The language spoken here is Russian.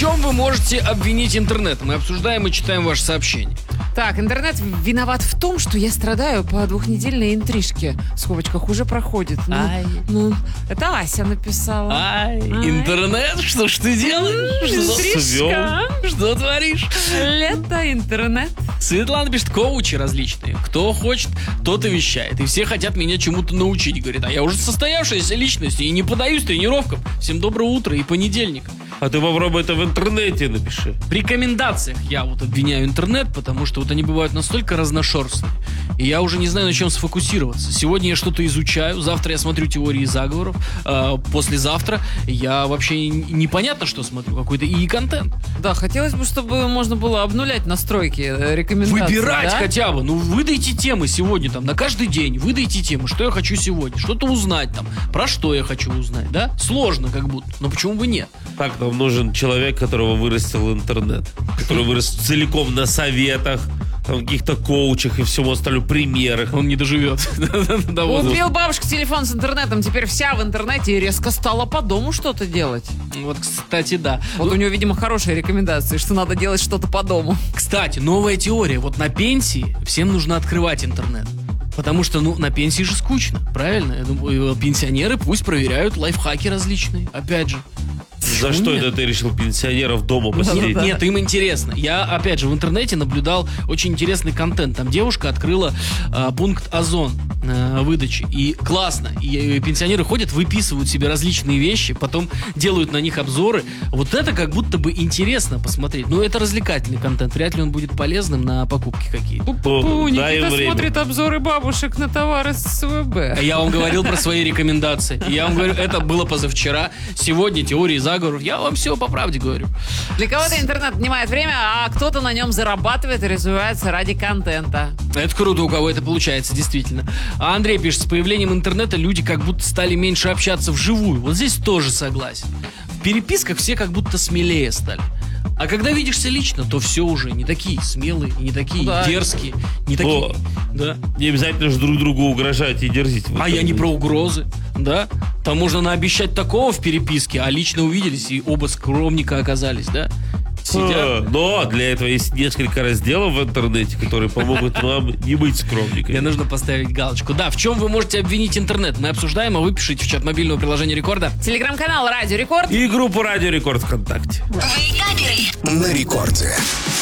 чем вы можете обвинить интернет? Мы обсуждаем и читаем ваши сообщения. Так, интернет виноват в том, что я страдаю по двухнедельной интрижке. В скобочках уже проходит. Это Ася написала. Интернет? Что ж ты делаешь? Интрижка. Что творишь? Лето, интернет. Светлана пишет, коучи различные. Кто хочет, тот и вещает. И все хотят меня чему-то научить. Говорит, а я уже состоявшаяся личность и не поддаюсь тренировкам. Всем доброе утро и понедельник. А ты попробуй это в интернете напиши. В рекомендациях я вот обвиняю интернет, потому что вот они бывают настолько разношерстные. И я уже не знаю, на чем сфокусироваться. Сегодня я что-то изучаю, завтра я смотрю теории заговоров, послезавтра я вообще непонятно, что смотрю, какой-то ИИ-контент. Да, хотелось бы, чтобы можно было обнулять настройки рекомендаций. Выбирать да? хотя бы, выдайте темы сегодня, там, на каждый день, выдайте темы, что я хочу сегодня, что-то узнать, там, про что я хочу узнать, да? Сложно как будто, но почему бы нет? Так, нам нужен человек, которого вырастил интернет, который вырос целиком на советах, там, каких-то коучах и всему остальному, примерах. Он не доживет. Купил бабушка телефон с интернетом, теперь вся в интернете и резко стала по дому что-то делать. Вот, кстати, да. Вот у него, видимо, хорошие рекомендации, что надо делать что-то по дому. Кстати, новая теория. Вот на пенсии всем нужно открывать интернет. Потому что, на пенсии же скучно, правильно? Я думаю, пенсионеры пусть проверяют лайфхаки различные. Опять же. За что это ты решил пенсионеров дома посидеть? Нет, им интересно. Я, опять же, в интернете наблюдал очень интересный контент. Там девушка открыла пункт Озон выдачи. И классно. И пенсионеры ходят, выписывают себе различные вещи, потом делают на них обзоры. Вот это как будто бы интересно посмотреть. Но это развлекательный контент. Вряд ли он будет полезным на покупки какие-то. Никита смотрит обзоры бабушек на товары с СВБ. Я вам говорил про свои рекомендации. Я вам говорю, это было позавчера. Сегодня теории заговоров. Я вам все по правде говорю. Для кого-то интернет отнимает время, а кто-то на нем зарабатывает и развивается ради контента. Это круто, у кого это получается, действительно. А Андрей пишет, с появлением интернета люди как будто стали меньше общаться вживую. Вот здесь тоже согласен. В переписках все как будто смелее стали. А когда видишься лично, то все уже не такие смелые, не такие дерзкие, не такие... Да. Не обязательно же друг другу угрожать и дерзить. А я не про угрозы, да? Там можно наобещать такого в переписке, а лично увиделись и оба скромника оказались, да? Сидят. Но для этого есть несколько разделов в интернете, которые помогут вам не быть скромниками. Мне нужно поставить галочку. Да, в чем вы можете обвинить интернет? Мы обсуждаем, а вы пишите в чат мобильного приложения Рекорда. Телеграм-канал Радио Рекорд. И группу Радио Рекорд ВКонтакте. На рекорде.